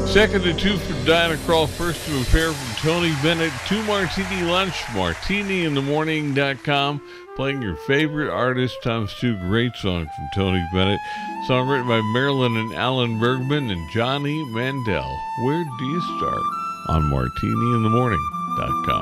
Second to two for Diana Krall. First to a pair from Tony Bennett. 2 Martini Lunch. MartiniInTheMorning.com. Playing your favorite artist times 2. Great song from Tony Bennett. Song written by Marilyn and Alan Bergman and Johnny Mandel. Where do you start? On MartiniInTheMorning.com.